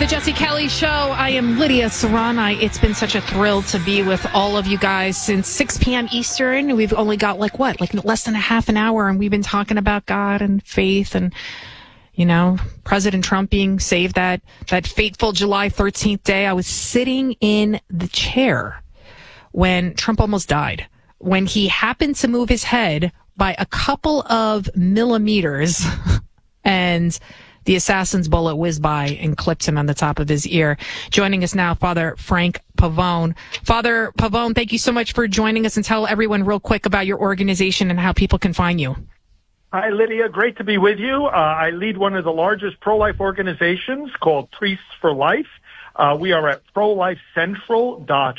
The Jesse Kelly Show. I am Lydia Serrani. It's been such a thrill to be with all of you guys since 6 p.m. Eastern. We've only got less than a half an hour, and we've been talking about God and faith and, President Trump being saved that fateful July 13th day. I was sitting in the chair when Trump almost died, when he happened to move his head by a couple of millimeters and the assassin's bullet whizzed by and clipped him on the top of his ear. Joining us now, Father Frank Pavone. Father Pavone, thank you so much for joining us, and tell everyone real quick about your organization and how people can find you. Hi, Lydia. Great to be with you. I lead one of the largest pro-life organizations called Priests for Life. We are at prolifecentral.org.